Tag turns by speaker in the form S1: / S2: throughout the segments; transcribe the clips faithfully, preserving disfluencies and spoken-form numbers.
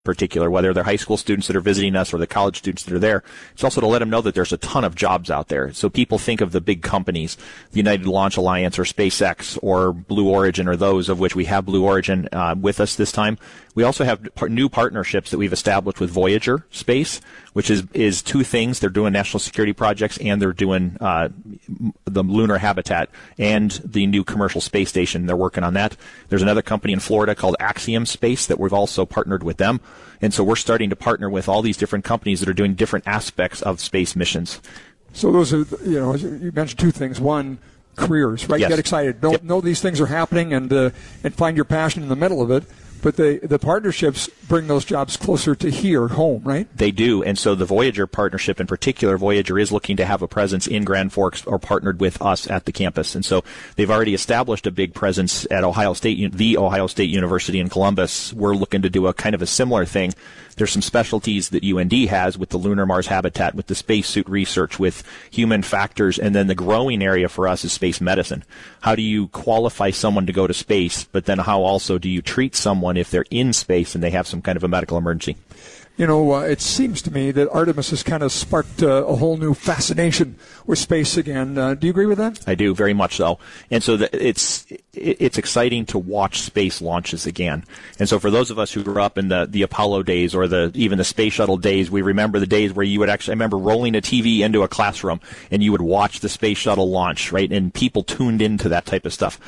S1: particular, whether they're high school students that are visiting us or the college students that are there. It's also to let them know that there's a ton of jobs out there. So people think of the big companies, the United Launch Alliance or SpaceX or Blue Origin, or those of which we have Blue Origin uh, with us this time. We also have par- new partnerships that we've established with Voyager Space, which is, is two things. They're doing national security projects, and they're doing uh, the lunar habitat and the new commercial space station. They're working on that. There's another company in Florida called Axiom Space that we've also partnered with them. And so we're starting to partner with all these different companies that are doing different aspects of space missions.
S2: So those are, you know, you mentioned two things. One, careers, right?
S1: Yes.
S2: Get excited. Know,
S1: yep.
S2: know these things are happening, and uh, and find your passion in the middle of it. But the the partnerships bring those jobs closer to here, home, right?
S1: They do. And so the Voyager partnership in particular, Voyager is looking to have a presence in Grand Forks or partnered with us at the campus. And so they've already established a big presence at Ohio State, the Ohio State University in Columbus. We're looking to do a kind of a similar thing. There's some specialties that U N D has with the lunar Mars habitat, with the spacesuit research, with human factors, and then the growing area for us is space medicine. How do you qualify someone to go to space, but then how also do you treat someone if they're in space and they have some kind of a medical emergency?
S2: You know, uh, it seems to me that Artemis has kind of sparked uh, a whole new fascination with space again. Uh, do you agree with that?
S1: I do, very much so. And so the, it's it's exciting to watch space launches again. And so for those of us who grew up in the, the Apollo days or the even the space shuttle days, we remember the days where you would actually, I remember rolling a T V into a classroom and you would watch the space shuttle launch, right? And people tuned into that type of stuff.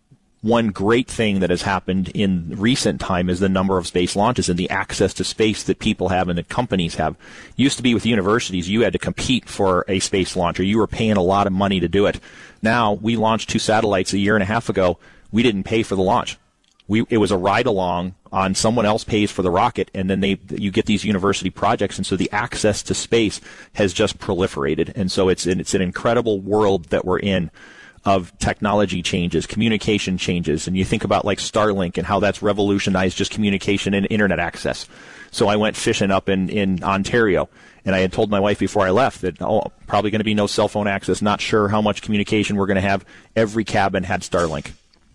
S1: One great thing that has happened in recent time is the number of space launches and the access to space that people have and that companies have. Used to be with universities, you had to compete for a space launch, or you were paying a lot of money to do it. Now, we launched two satellites a year and a half ago. We didn't pay for the launch. We, it was a ride-along on someone else pays for the rocket, and then they you get these university projects, and so the access to space has just proliferated. And so it's it's an incredible world that we're in, of technology changes, communication changes, and you think about like Starlink and how that's revolutionized just communication and internet access. So I went fishing up in, in Ontario, and I had told my wife before I left that, oh, probably going to be no cell phone access, not sure how much communication we're going to have. Every cabin had Starlink.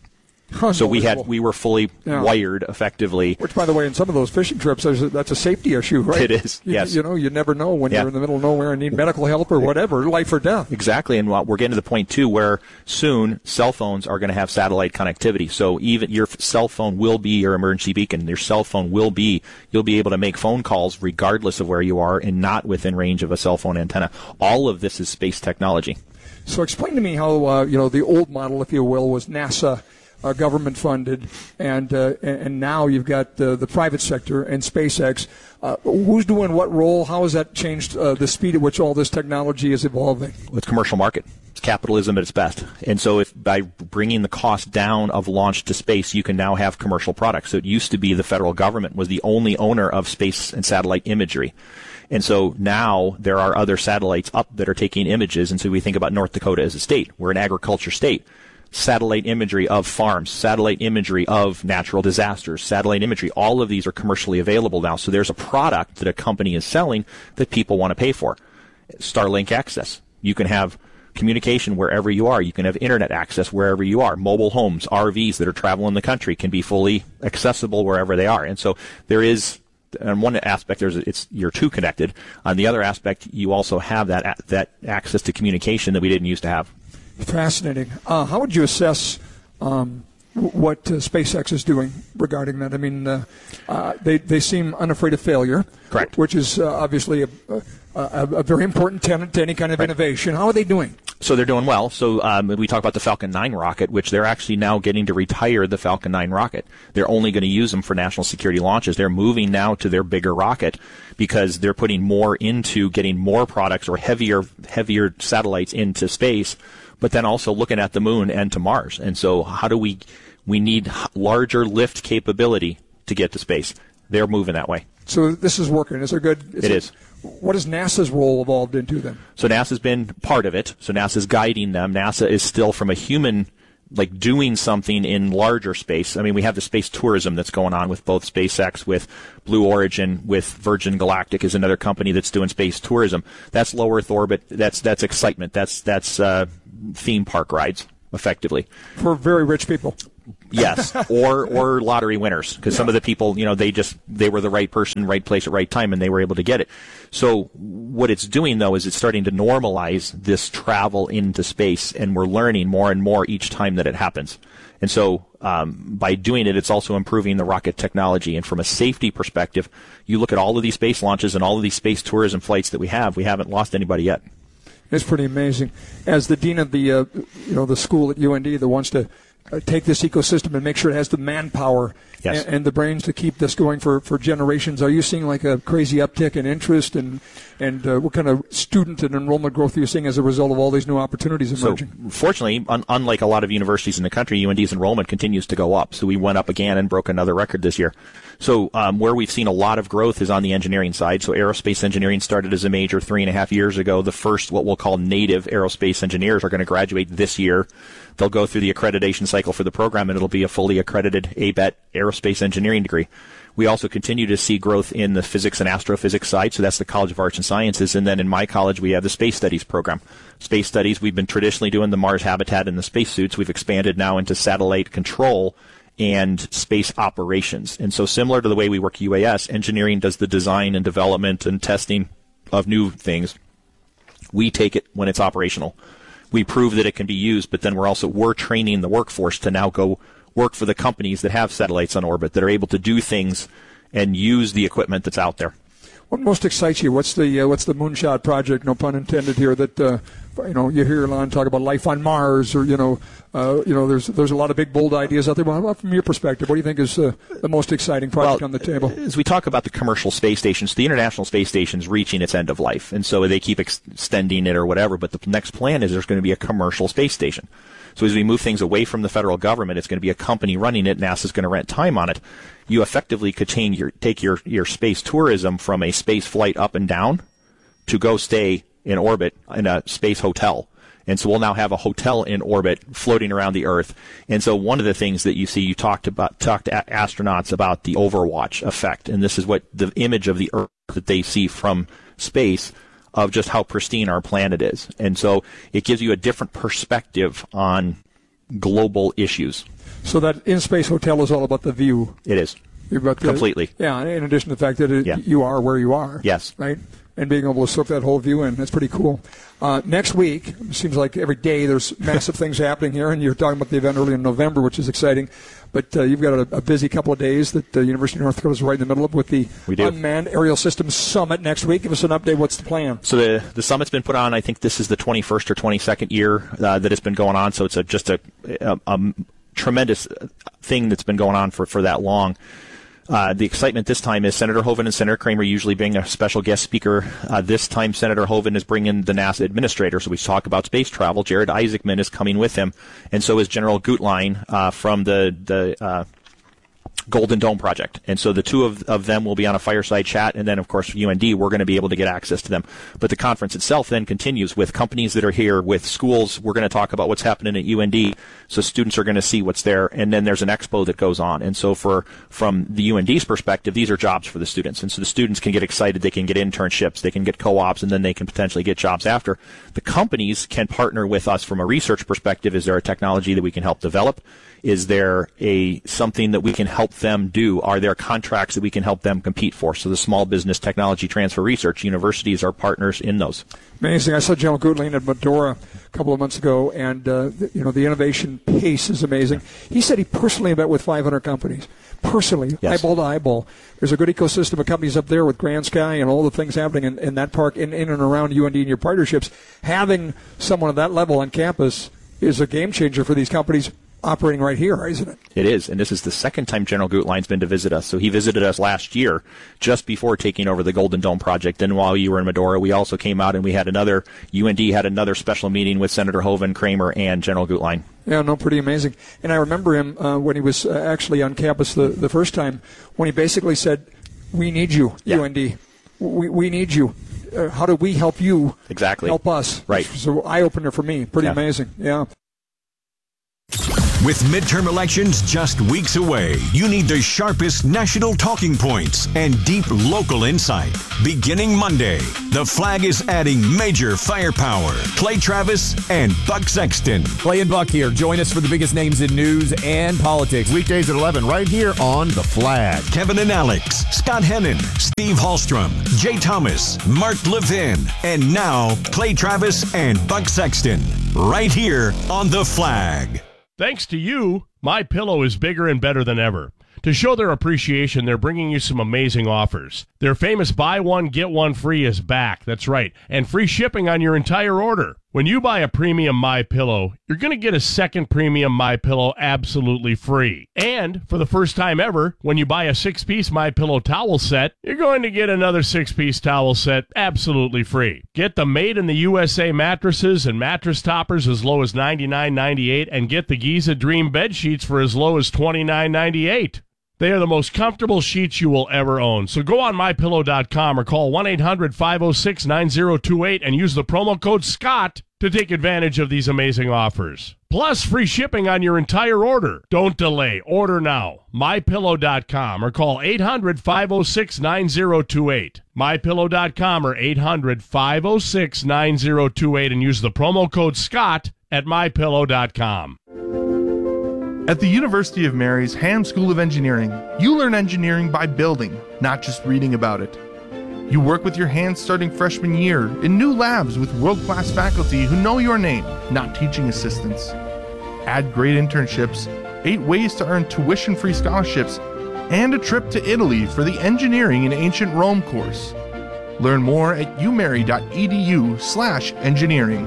S1: So we had we were fully yeah. wired effectively.
S2: Which, by the way, in some of those fishing trips, a, that's a safety issue, right?
S1: It is,
S2: you,
S1: yes.
S2: You know, you never know when
S1: yeah.
S2: you're in the middle of nowhere and need medical help or whatever, life or death.
S1: Exactly, and we're getting to the point, too, where soon cell phones are going to have satellite connectivity. So even your cell phone will be your emergency beacon. Your cell phone will be, you'll be able to make phone calls regardless of where you are and not within range of a cell phone antenna. All of this is space technology.
S2: So explain to me how, uh, you know, the old model, if you will, was NASA, Uh, government funded, and uh, and now you've got uh, the private sector and SpaceX. Uh, who's doing what role? How has that changed uh, the speed at which all this technology is evolving?
S1: With commercial market, it's capitalism at its best. And so, if by bringing the cost down of launch to space, you can now have commercial products. So it used to be the federal government was the only owner of space and satellite imagery. And so now there are other satellites up that are taking images. And so we think about North Dakota as a state. We're an agriculture state. Satellite imagery of farms, satellite imagery of natural disasters, satellite imagery, all of these are commercially available now. So there's a product that a company is selling that people want to pay for. Starlink access. You can have communication wherever you are. You can have internet access wherever you are. Mobile homes, R Vs that are traveling the country can be fully accessible wherever they are. And so there is, on one aspect, there's it's you're too connected. On the other aspect, you also have that that access to communication that we didn't used to have.
S2: Fascinating. Uh, how would you assess um, what uh, SpaceX is doing regarding that? I mean, uh, uh, they they seem unafraid of failure.
S1: Correct.
S2: Which is uh, obviously a, a, a very important tenet to any kind of right. innovation. How are they doing?
S1: So they're doing well. So um, we talk about the Falcon nine rocket, which they're actually now getting to retire the Falcon nine rocket. They're only going to use them for national security launches. They're moving now to their bigger rocket because they're putting more into getting more products or heavier heavier satellites into space, but then also looking at the moon and to Mars. And so how do we we need larger lift capability to get to space. They're moving that way.
S2: So this is working. Is there good? Is
S1: it, it
S2: is.
S1: is.
S2: What has NASA's role evolved into then?
S1: So NASA's been part of it. So NASA's guiding them. NASA is still from a human, like doing something in larger space. I mean, we have the space tourism that's going on with both SpaceX, with Blue Origin, with Virgin Galactic is another company that's doing space tourism. That's low Earth orbit. That's that's excitement. That's that's uh, theme park rides, effectively.
S2: For very rich people.
S1: Yes, or or lottery winners, because yeah. some of the people, you know, they just they were the right person, right place at right time, and they were able to get it. So what it's doing, though, is it's starting to normalize this travel into space, and we're learning more and more each time that it happens. And so um, by doing it, it's also improving the rocket technology. And from a safety perspective, you look at all of these space launches and all of these space tourism flights that we have, we haven't lost anybody yet.
S2: It's pretty amazing. As the dean of the uh, you know the school at U N D that wants to uh, take this ecosystem and make sure it has the manpower
S1: yes.
S2: and, and the brains to keep this going for, for generations, are you seeing like a crazy uptick in interest, and and uh, what kind of student and enrollment growth are you seeing as a result of all these new opportunities emerging?
S1: So, fortunately, un- unlike a lot of universities in the country, U N D's enrollment continues to go up. So we went up again and broke another record this year. So um, where we've seen a lot of growth is on the engineering side. So aerospace engineering started as a major three and a half years ago. The first, what we'll call native aerospace engineers, are going to graduate this year. They'll go through the accreditation cycle for the program, and it'll be a fully accredited A B E T aerospace engineering degree. We also continue to see growth in the physics and astrophysics side, so that's the College of Arts and Sciences. And then in my college, we have the Space Studies program. Space Studies, we've been traditionally doing the Mars habitat and the spacesuits. We've expanded now into satellite control and space operations. And so similar to the way we work at U A S, engineering does the design and development and testing of new things. We take it when it's operational. We prove that it can be used, but then we're also we're training the workforce to now go work for the companies that have satellites on orbit, that are able to do things and use the equipment that's out there.
S2: What most excites you? What's the uh, what's the moonshot project? No pun intended here. That uh, you know, you hear Elon talk about life on Mars, or you know, uh, you know, there's there's a lot of big bold ideas out there. Well, from your perspective, what do you think is uh, the most exciting project
S1: well,
S2: on the table?
S1: As we talk about the commercial space stations, the International Space Station is reaching its end of life, and so they keep ex- extending it or whatever. But the next plan is there's going to be a commercial space station. So as we move things away from the federal government, it's going to be a company running it. NASA's going to rent time on it. You effectively could change your, take your, your space tourism from a space flight up and down to go stay in orbit in a space hotel. And so we'll now have a hotel in orbit floating around the Earth. And so one of the things that you see, you talked about, talked to astronauts about the Overwatch effect. And this is what the image of the Earth that they see from space, of just how pristine our planet is. And so it gives you a different perspective on global issues.
S2: So that in-space hotel is all about the view.
S1: It is.
S2: The,
S1: completely.
S2: Yeah, in addition to the fact that it, yeah. you are where you are.
S1: Yes.
S2: Right? And being able to soak that whole view in. That's pretty cool. Uh, next week, it seems like every day there's massive things happening here, and you're talking about the event early in November, which is exciting. But uh, you've got a, a busy couple of days that the uh, University of North Dakota is right in the middle of with the Unmanned Aerial Systems Summit next week. Give us an update. What's the plan?
S1: So the the summit's been put on, I think this is the twenty-first or twenty-second year uh, that it's been going on, so it's a, just a, a, a tremendous thing that's been going on for, for that long. Uh, the excitement this time is Senator Hoeven and Senator Kramer usually being a special guest speaker. Uh, this time, Senator Hoeven is bringing the NASA administrator, so we talk about space travel. Jared Isaacman is coming with him, and so is General Gutlein uh, from the the uh, Golden Dome Project. And so the two of, of them will be on a fireside chat, and then, of course, U N D, we're going to be able to get access to them. But the conference itself then continues with companies that are here, with schools. We're going to talk about what's happening at U N D, so students are going to see what's there, and then there's an expo that goes on. And so for from the U N D's perspective, these are jobs for the students. And so the students can get excited. They can get internships. They can get co-ops, and then they can potentially get jobs after. The companies can partner with us from a research perspective. Is there a technology that we can help develop? Is there a something that we can help them do? Are there contracts that we can help them compete for? So the Small Business Technology Transfer Research, universities are partners in those.
S2: Amazing. I saw General Gutlein at Medora a couple of months ago, and uh, you know the innovation pace is amazing. He said he personally met with five hundred companies. Personally, yes. eyeball to eyeball. There's a good ecosystem of companies up there with Grand Sky and all the things happening in, in that park, in, in and around U N D and your partnerships. Having someone at that level on campus is a game changer for these companies operating right here, isn't it?
S1: It is, and this is the second time General Gutlein's been to visit us. So he visited us last year, just before taking over the Golden Dome project. And while you were in Medora, we also came out and we had another, U N D had another special meeting with Senator Hoeven, Kramer, and General Gutlein.
S2: Yeah, no, pretty amazing. And I remember him uh, when he was uh, actually on campus the, the first time, when he basically said, we need you, yeah. U N D. We, we need you. Uh, how do we help you
S1: exactly
S2: help us?
S1: Right.
S2: So eye-opener for me. Pretty yeah. amazing. Yeah.
S3: With midterm elections just weeks away, you need the sharpest national talking points and deep local insight. Beginning Monday, the Flag is adding major firepower. Clay Travis and Buck Sexton.
S4: Clay and Buck here. Join us for the biggest names in news and politics.
S5: Weekdays at eleven right here on The Flag.
S3: Kevin and Alex, Scott Hennon, Steve Hallstrom, Jay Thomas, Mark Levin, and now Clay Travis and Buck Sexton. Right here on The Flag.
S6: Thanks to you, MyPillow is bigger and better than ever. To show their appreciation, they're bringing you some amazing offers. Their famous buy one, get one free is back. That's right. And free shipping on your entire order. When you buy a premium MyPillow, you're going to get a second premium MyPillow absolutely free. And for the first time ever, when you buy a six-piece MyPillow towel set, you're going to get another six-piece towel set absolutely free. Get the Made in the U S A mattresses and mattress toppers as low as ninety-nine ninety-eight, and get the Giza Dream bed sheets for as low as twenty-nine ninety-eight. They are the most comfortable sheets you will ever own. So go on my pillow dot com or call one eight hundred five oh six nine oh two eight and use the promo code SCOTT to take advantage of these amazing offers. Plus free shipping on your entire order. Don't delay. Order now. my pillow dot com or call eight hundred five oh six nine oh two eight. my pillow dot com or eight hundred five oh six nine oh two eight and use the promo code SCOTT at my pillow dot com.
S7: At the University of Mary's Ham School of Engineering, you learn engineering by building, not just reading about it. You work with your hands starting freshman year in new labs with world-class faculty who know your name, not teaching assistants. Add great internships, eight ways to earn tuition-free scholarships, and a trip to Italy for the Engineering in Ancient Rome course. Learn more at u mary dot e d u slash engineering.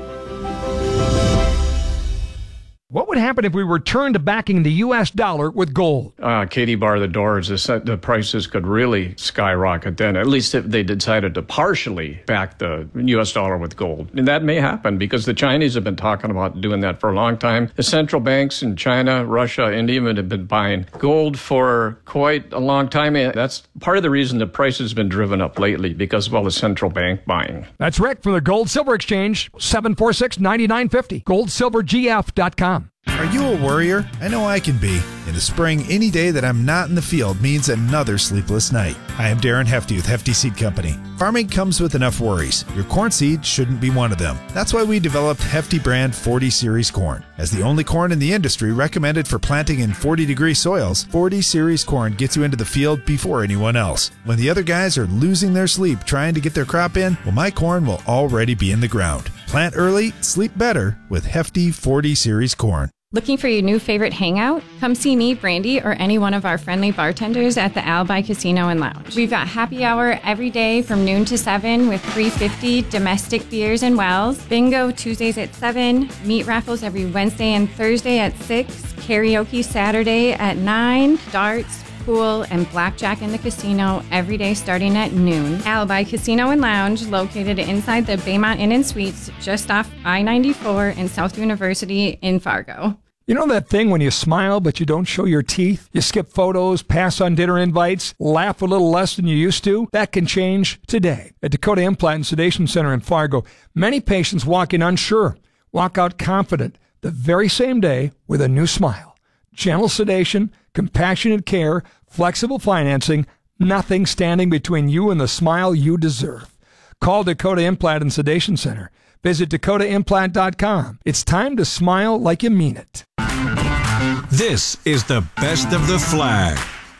S2: What would happen if we returned to backing the U S dollar with gold?
S8: Uh, Katie bar the doors. The, the prices could really skyrocket then, at least if they decided to partially back the U S dollar with gold. And that may happen because the Chinese have been talking about doing that for a long time. The central banks in China, Russia, and even have been buying gold for quite a long time. And that's part of the reason the price has been driven up lately, because of all the central bank buying.
S2: That's Rick from the Gold Silver Exchange, seven four six, nine nine five zero, gold silver g f dot com.
S9: Are you a worrier? I know I can be. In the spring, any day that I'm not in the field means another sleepless night. I am Darren Hefty with Hefty Seed Company. Farming comes with enough worries. Your corn seed shouldn't be one of them. That's why we developed Hefty brand forty series corn. As the only corn in the industry recommended for planting in forty degree soils, forty series corn gets you into the field before anyone else. When the other guys are losing their sleep trying to get their crop in, well, my corn will already be in the ground. Plant early, sleep better with Hefty forty series corn.
S10: Looking for your new favorite hangout? Come see me, Brandy, or any one of our friendly bartenders at the Alibi Casino and Lounge. We've got happy hour every day from noon to seven with three fifty domestic beers and wells. Bingo Tuesdays at seven. Meat raffles every Wednesday and Thursday at six. Karaoke Saturday at nine. Darts, pool, and blackjack in the casino every day starting at noon. Alibi Casino and Lounge, located inside the Baymont Inn and Suites, just off I ninety-four and South University in Fargo.
S2: You know that thing when you smile but you don't show your teeth? You skip photos, pass on dinner invites, laugh a little less than you used to? That can change today. At Dakota Implant and Sedation Center in Fargo, many patients walk in unsure, walk out confident the very same day with a new smile. Gentle sedation, compassionate care, flexible financing, nothing standing between you and the smile you deserve. Call Dakota Implant and Sedation Center. Visit dakota implant dot com. It's time to smile like you mean it.
S3: This is the best of the Flag.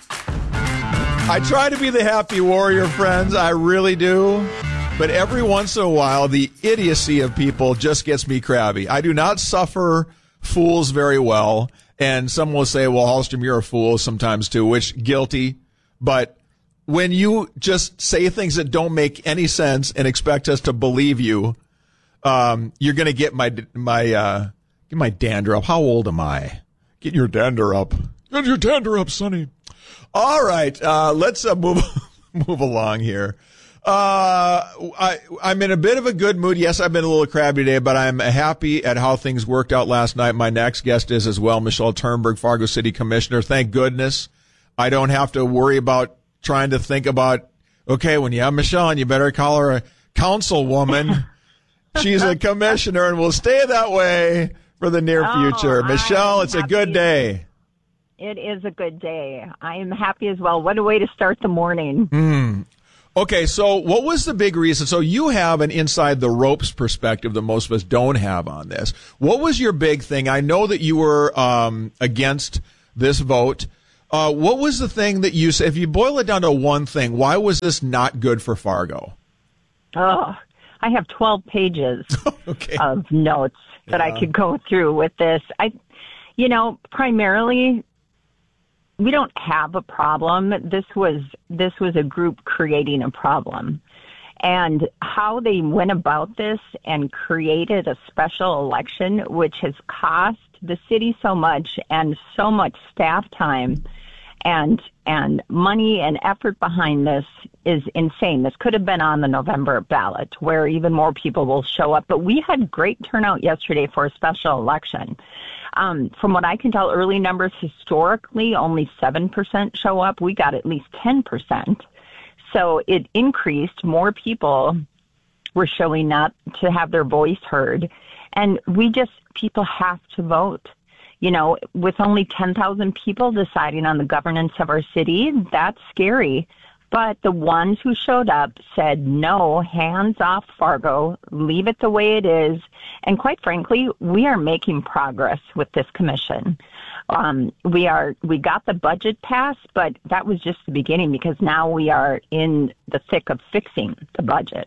S11: I try to be the happy warrior, friends. I really do. But every once in a while, the idiocy of people just gets me crabby. I do not suffer fools very well. And some will say, well, Hallstrom, you're a fool sometimes too, which guilty. But when you just say things that don't make any sense and expect us to believe you, um, you're going to get my, my, uh, get my dander up. How old am I? Get your dander up. Get your dander up, Sonny. All right. Uh, let's uh, move, move along here. Uh, I, I'm in a bit of a good mood. Yes, I've been a little crabby today, but I'm happy at how things worked out last night. My next guest is as well, Michelle Turnberg, Fargo City Commissioner. Thank goodness I don't have to worry about trying to think about, okay, when you have Michelle on, you better call her a councilwoman. She's a commissioner and will stay that way for the near
S12: Oh,
S11: future. Michelle,
S12: I'm
S11: it's a good day.
S12: It is a good day. I am happy as well. What a way to start the morning.
S11: Mm. Okay, so what was the big reason? So you have an inside the ropes perspective that most of us don't have on this. What was your big thing? I know that you were um, against this vote. Uh, what was the thing that you said? If you boil it down to one thing, why was this not good for Fargo?
S12: Oh, I have twelve pages
S11: okay.
S12: of notes that
S11: yeah.
S12: I could go through with this. I, you know, primarily, we don't have a problem. This was this was a group creating a problem. And how they went about this and created a special election, which has cost the city so much and so much staff time and and money and effort behind this is insane. This could have been on the November ballot where even more people will show up. But we had great turnout yesterday for a special election. Um, from what I can tell, early numbers historically, only seven percent show up. We got at least ten percent. So it increased. More people were showing up to have their voice heard. And we just, people have to vote. You know, with only ten thousand people deciding on the governance of our city, that's scary. But the ones who showed up said, no, hands off Fargo, leave it the way it is. And quite frankly, we are making progress with this commission. Um, we are, we got the budget passed, but that was just the beginning because now we are in the thick of fixing the budget.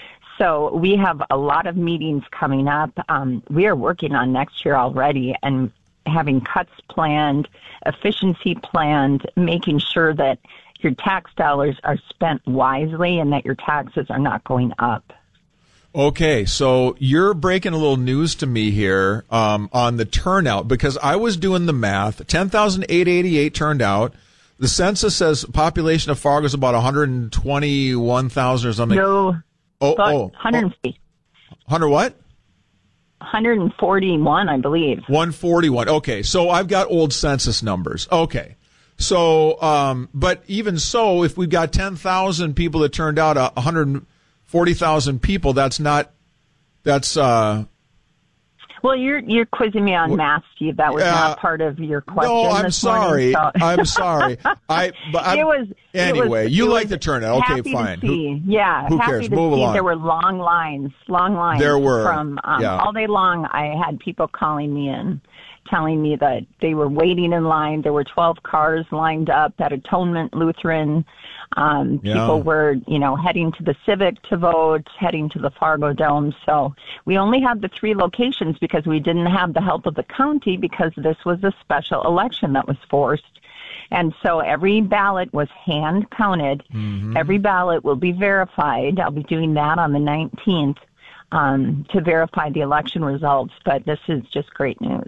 S12: So we have a lot of meetings coming up. Um, we are working on next year already and having cuts planned, efficiency planned, making sure that your tax dollars are spent wisely and that your taxes are not going up.
S11: Okay, so you're breaking a little news to me here um, on the turnout because I was doing the math. ten thousand eight hundred eighty-eight turned out. The census says population of Fargo is about one hundred twenty-one thousand or something.
S12: No,
S11: oh,
S12: but
S11: oh,
S12: one hundred fifty.
S11: one hundred what?
S12: one hundred forty-one, I believe.
S11: one forty-one. Okay, so I've got old census numbers. Okay. So, um, but even so, if we've got ten thousand people that turned out, uh, one hundred forty thousand people, that's not, that's, uh.
S12: Well, you're, you're quizzing me on
S11: wh-
S12: math, Steve. That was
S11: uh,
S12: not part of your question.
S11: No, I'm
S12: this
S11: sorry.
S12: Morning, so.
S11: I'm sorry. I, but I'm,
S12: it was,
S11: anyway,
S12: it was,
S11: you
S12: it
S11: like
S12: was
S11: the turnout. Okay,
S12: happy
S11: fine.
S12: To see.
S11: Who,
S12: yeah.
S11: who
S12: happy
S11: cares?
S12: To
S11: Move
S12: see
S11: along.
S12: There were long lines, long lines.
S11: There were.
S12: From, um,
S11: yeah.
S12: all day long, I had people calling me in, telling me that they were waiting in line. There were twelve cars lined up at Atonement Lutheran. Um,
S11: Yeah.
S12: People were, you know, heading to the Civic to vote, heading to the Fargo Dome. So we only had the three locations because we didn't have the help of the county because this was a special election that was forced. And so every ballot was hand counted.
S11: Mm-hmm.
S12: Every ballot will be verified. I'll be doing that on the nineteenth um, to verify the election results. But this is just great news.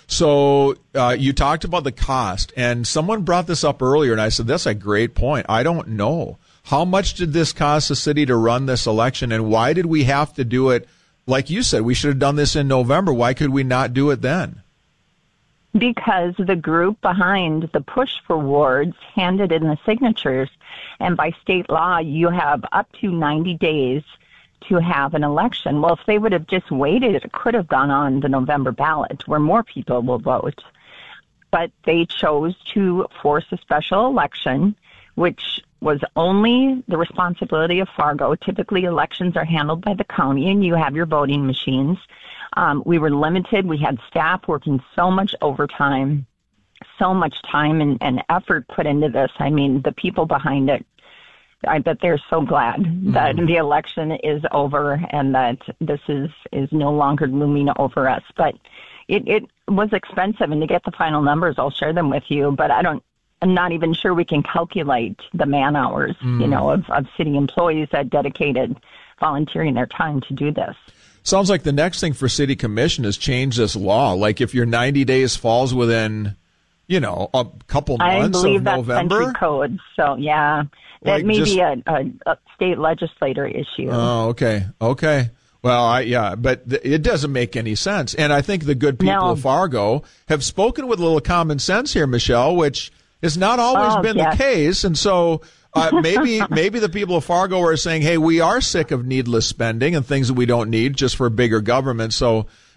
S11: So uh, you talked about the cost, and someone brought this up earlier, and I said, that's a great point. I don't know. How much did this cost the city to run this election, and why did we have to do it? Like you said, we should have done this in November. Why could we not do it then?
S12: Because the group behind the push for wards handed in the signatures, and by state law, you have up to ninety days to have an election. Well, if they would have just waited, it could have gone on the November ballot where more people will vote. But they chose to force a special election, which was only the responsibility of Fargo. Typically, elections are handled by the county, and you have your voting machines. Um, we were limited. We had staff working so much overtime, so much time and, and effort put into this. I mean, the people behind it, I bet they're so glad mm-hmm. that the election is over and that this is, is no longer looming over us. But it, it was expensive, and to get the final numbers, I'll share them with you. But I don't, I'm not even sure we can calculate the man hours, mm. you know, of, of city employees that dedicated volunteering their time to do this.
S11: Sounds like the next thing for city commission is change this law. Like if your ninety days falls within, you know, a couple months
S12: I believe
S11: of
S12: that's
S11: November.
S12: Century code. So yeah, that
S11: Like
S12: may
S11: just-
S12: be a, a, a state legislator issue.
S11: Oh, okay. Okay. Well, I, yeah, but th- it doesn't make any sense. And I think the good people
S12: No.
S11: of Fargo have spoken with a little common sense here, Michelle, which has not always
S12: Oh,
S11: been
S12: yes.
S11: the case. And so uh, maybe maybe the people of Fargo are saying, hey, we are sick of needless spending and things that we don't need just for bigger government. So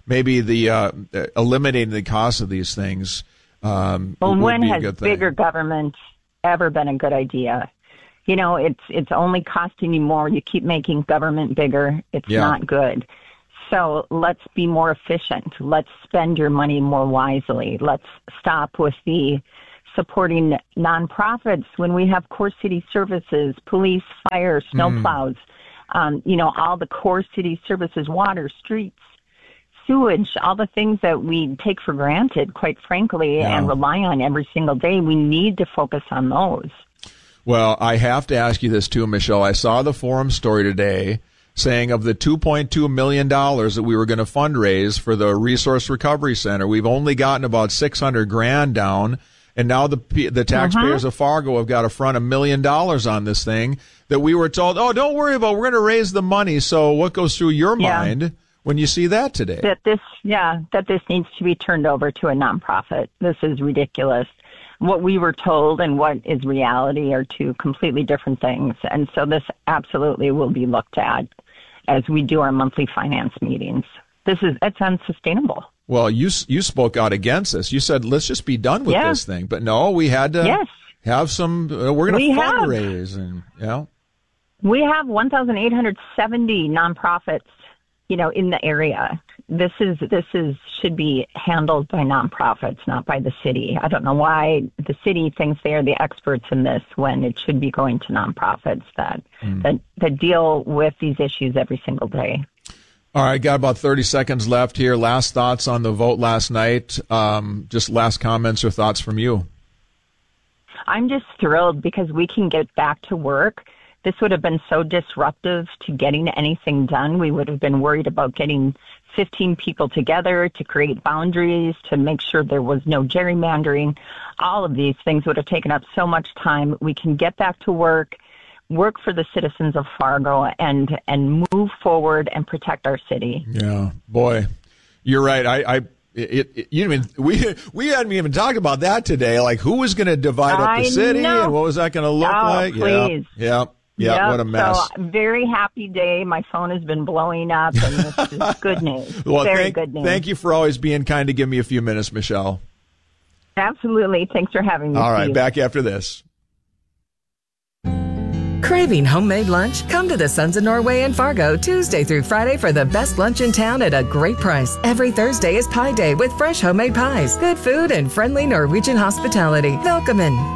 S11: maybe the uh, eliminating the cost of these things um,
S12: well,
S11: would
S12: when
S11: be a
S12: has
S11: good thing.
S12: bigger government ever been a good idea? You know, it's it's only costing you more. You keep making government bigger. It's
S11: Yeah.
S12: not good. So let's be more efficient. Let's spend your money more wisely. Let's stop with the supporting nonprofits when we have core city services, police, fire, snowplows, mm. um, you know, all the core city services, water, streets, sewage, all the things that we take for granted, quite frankly,
S11: Yeah.
S12: and rely on every single day. We need to focus on those.
S11: Well, I have to ask you this too, Michelle. I saw the Forum story today saying of the two point two million dollars that we were going to fundraise for the Resource Recovery Center, we've only gotten about six hundred grand down. And now the the taxpayers uh-huh. of Fargo have got to front a million dollars on this thing that we were told, oh, don't worry about it. We're going to raise the money. So what goes through your
S12: Yeah.
S11: mind when you see that today?
S12: That this, yeah, that this needs to be turned over to a nonprofit. This is ridiculous. What we were told and what is reality are two completely different things. And so this absolutely will be looked at as we do our monthly finance meetings. This is, it's unsustainable.
S11: Well, you you spoke out against this. You said, let's just be done with
S12: Yeah.
S11: this thing. But no, we had to
S12: Yes.
S11: have some, uh, we're going
S12: We
S11: to
S12: have.
S11: fundraise. And, you know.
S12: We have one thousand eight hundred seventy nonprofits, you know, in the area. This is this is should be handled by nonprofits, not by the city. I don't know why the city thinks they are the experts in this when it should be going to nonprofits that
S11: Mm.
S12: that, that deal with these issues every single day.
S11: All right, got about thirty seconds left here. Last thoughts on the vote last night. Um, just last comments or thoughts from you.
S12: I'm just thrilled because we can get back to work. This would have been so disruptive to getting anything done. We would have been worried about getting fifteen people together to create boundaries, to make sure there was no gerrymandering. All of these things would have taken up so much time. We can get back to work, work for the citizens of Fargo, and and move forward and protect our city.
S11: Yeah, boy, you're right. I, I it, it you mean we we hadn't even talked about that today. Like who was going to divide up the
S12: I
S11: city
S12: know.
S11: and what was that going to look
S12: Oh,
S11: like?
S12: please.
S11: Yeah, yeah, yeah.
S12: Yep.
S11: What a mess.
S12: So, very happy day. My phone has been blowing up, and this is good news.
S11: Well,
S12: very
S11: thank,
S12: good news.
S11: thank you for always being kind to give me a few minutes, Michelle.
S12: Absolutely. Thanks for having me.
S11: All right,
S12: Steve.
S11: back after this.
S13: Craving homemade lunch? Come to the Sons of Norway in Fargo Tuesday through Friday for the best lunch in town at a great price. Every Thursday is Pie Day with fresh homemade pies, good food, and friendly Norwegian hospitality. Velkommen.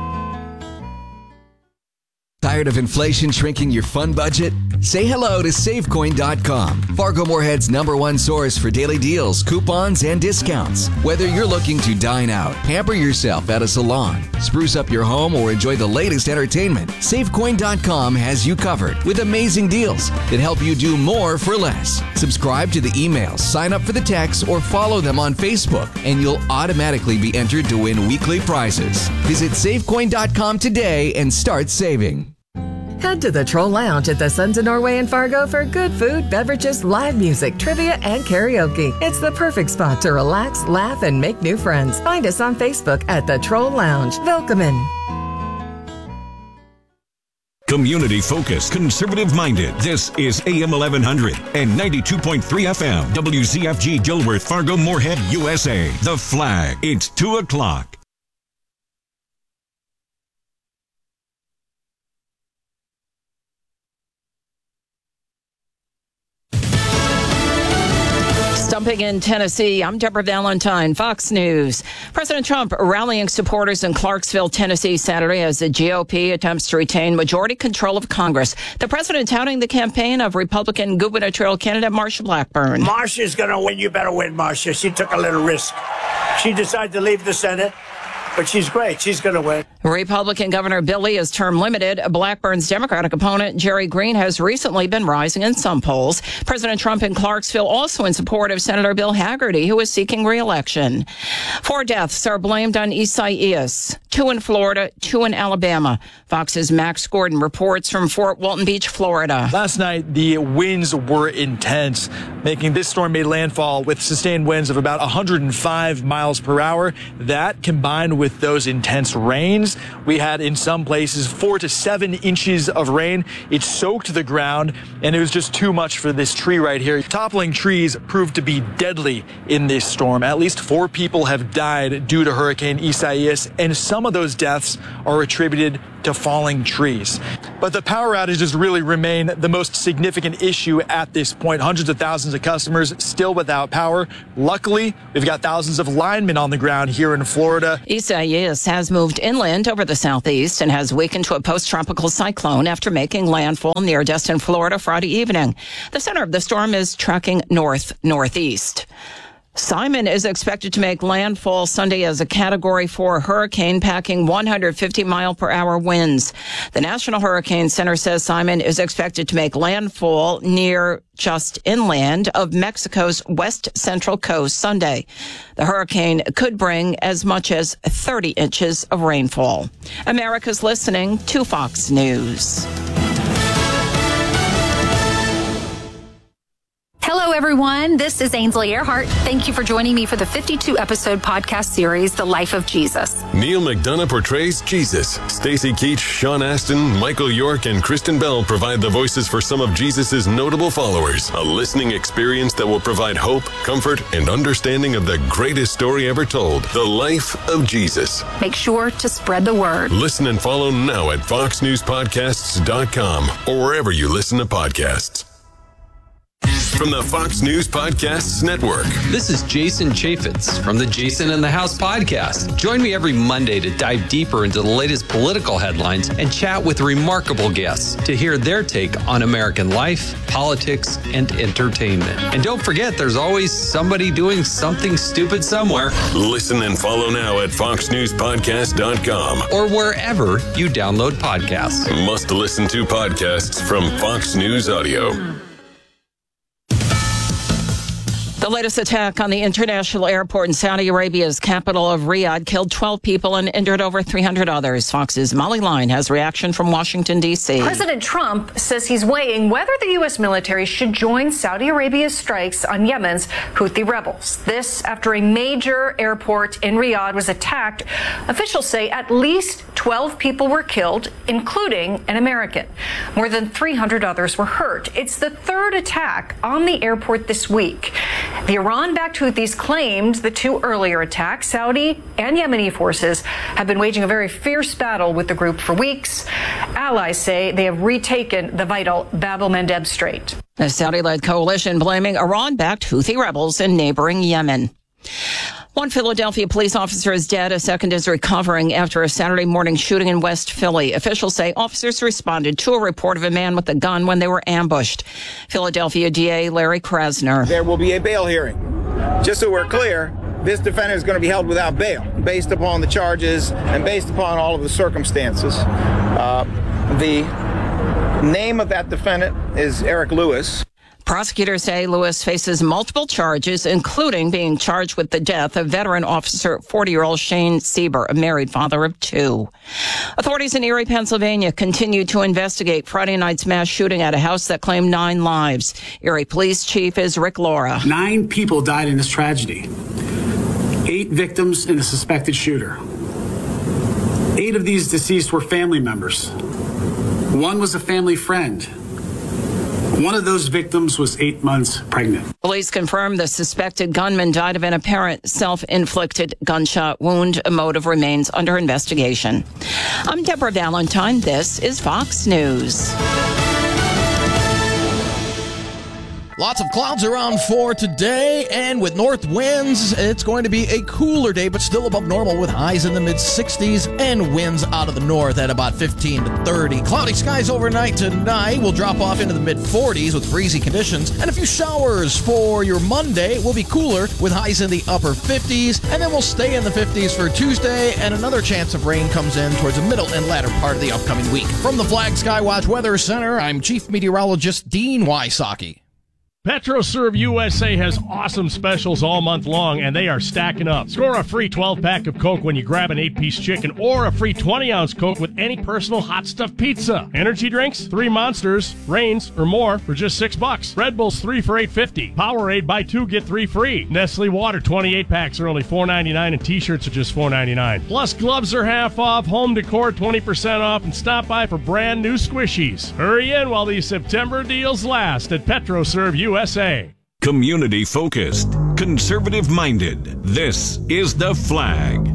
S14: Tired of inflation shrinking your fun budget? Say hello to Savecoin dot com, Fargo Moorhead's number one source for daily deals, coupons, and discounts. Whether you're looking to dine out, pamper yourself at a salon, spruce up your home, or enjoy the latest entertainment, Savecoin dot com has you covered with amazing deals that help you do more for less. Subscribe to the emails, sign up for the texts, or follow them on Facebook, and you'll automatically be entered to win weekly prizes. Visit Savecoin dot com today and start saving.
S13: Head to the Troll Lounge at the Sons of Norway in Fargo for good food, beverages, live music, trivia, and karaoke. It's the perfect spot to relax, laugh, and make new friends. Find us on Facebook at the Troll Lounge. Velkommen.
S3: Community focused, conservative minded. This is A M eleven hundred and ninety-two point three F M. W Z F G Dilworth, Fargo, Moorhead, U S A. The Flag. It's two o'clock.
S15: Stumping in Tennessee, I'm Deborah Valentine, Fox News. President Trump rallying supporters in Clarksville, Tennessee Saturday as the G O P attempts to retain majority control of Congress. The president touting the campaign of Republican gubernatorial candidate Marsha Blackburn.
S16: Marsha's going to win. You better win, Marsha. She took a little risk. She decided to leave the Senate, but she's great. She's going to win.
S15: Republican Governor Bill Lee is term limited. Blackburn's Democratic opponent, Jerry Green, has recently been rising in some polls. President Trump in Clarksville also in support of Senator Bill Hagerty, who is seeking re-election. Four deaths are blamed on Isaias. Two in Florida, two in Alabama. Fox's Max Gordon reports from Fort Walton Beach, Florida.
S17: Last night, the winds were intense, making this storm made landfall with sustained winds of about one hundred five miles per hour. That, combined with with those intense rains. We had in some places four to seven inches of rain. It soaked the ground, and it was just too much for this tree right here. Toppling trees proved to be deadly in this storm. At least four people have died due to Hurricane Isaias, and some of those deaths are attributed to falling trees. But the power outages really remain the most significant issue at this point. Hundreds of thousands of customers still without power. Luckily, we've got thousands of linemen on the ground here in Florida.
S15: Isaias has moved inland over the southeast and has weakened to a post-tropical cyclone after making landfall near Destin, Florida Friday evening. The center of the storm is tracking north-northeast. Simon is expected to make landfall Sunday as a Category four hurricane, packing one hundred fifty mile per hour winds. The National Hurricane Center says Simon is expected to make landfall near just inland of Mexico's west central coast Sunday. The hurricane could bring as much as thirty inches of rainfall. America's listening to Fox News.
S18: Hello, everyone. This is Ainsley Earhart. Thank you for joining me for the fifty-two episode podcast series, The Life of Jesus.
S19: Neil McDonough portrays Jesus. Stacey Keach, Sean Astin, Michael York, and Kristen Bell provide the voices for some of Jesus' notable followers. A listening experience that will provide hope, comfort, and understanding of the greatest story ever told, The Life of Jesus.
S18: Make sure to spread the word.
S19: Listen and follow now at fox news podcasts dot com or wherever you listen to podcasts. From the Fox News Podcasts Network.
S20: This is Jason Chaffetz from the Jason in the House podcast. Join me every Monday to dive deeper into the latest political headlines and chat with remarkable guests to hear their take on American life, politics, and entertainment. And don't forget, there's always somebody doing something stupid somewhere.
S19: Listen and follow now at fox news podcast dot com
S20: or wherever you download podcasts.
S19: Must listen to podcasts from Fox News Audio.
S15: The latest attack on the international airport in Saudi Arabia's capital of Riyadh killed twelve people and injured over three hundred others. Fox's Molly Line has reaction from Washington, D C.
S21: President Trump says he's weighing whether the U S military should join Saudi Arabia's strikes on Yemen's Houthi rebels. This after a major airport in Riyadh was attacked. Officials say at least twelve people were killed, including an American. More than three hundred others were hurt. It's the third attack on the airport this week. The Iran-backed Houthis claimed the two earlier attacks. Saudi and Yemeni forces have been waging a very fierce battle with the group for weeks. Allies say they have retaken the vital Bab el-Mandeb Strait.
S15: A Saudi-led coalition blaming Iran-backed Houthi rebels in neighboring Yemen. One Philadelphia police officer is dead. A second is recovering after a Saturday morning shooting in West Philly. Officials say officers responded to a report of a man with a gun when they were ambushed. Philadelphia D A Larry Krasner.
S22: There will be a bail hearing. Just so we're clear, this defendant is going to be held without bail based upon the charges and based upon all of the circumstances. Uh, the name of that defendant is Eric Lewis.
S15: Prosecutors say Lewis faces multiple charges, including being charged with the death of veteran officer forty-year-old Shane Sieber, a married father of two. Authorities in Erie, Pennsylvania, continue to investigate Friday night's mass shooting at a house that claimed nine lives. Erie Police Chief is Rick Laura.
S23: Nine people died in this tragedy. Eight victims and a suspected shooter. Eight of these deceased were family members. One was a family friend. One of those victims was eight months pregnant.
S15: Police confirm the suspected gunman died of an apparent self-inflicted gunshot wound. A motive remains under investigation. I'm Deborah Valentine. This is Fox News.
S24: Lots of clouds around for today, and with north winds, it's going to be a cooler day, but still above normal with highs in the mid-sixties and winds out of the north at about fifteen to thirty. Cloudy skies overnight tonight will drop off into the mid-forties with breezy conditions, and a few showers for your Monday. Will be cooler with highs in the upper fifties, and then we'll stay in the fifties for Tuesday, and another chance of rain comes in towards the middle and latter part of the upcoming week. From the Flag Skywatch Weather Center, I'm Chief Meteorologist Dean Wysocki.
S1: PetroServe U S A has awesome specials all month long, and they are stacking up. Score a free twelve-pack of Coke when you grab an eight-piece chicken, or a free twenty-ounce Coke with any personal hot stuffed pizza. Energy drinks, three Monsters, Reigns, or more for just six bucks. Red Bulls, three for eight fifty. Powerade, buy two, get three free. Nestle Water, twenty-eight packs are only four ninety-nine, and T-shirts are just four ninety-nine. Plus, gloves are half off, home decor twenty percent off, and stop by for brand new squishies. Hurry in while these September deals last at PetroServe U S A.
S3: Community focused, conservative minded. This is The Flag.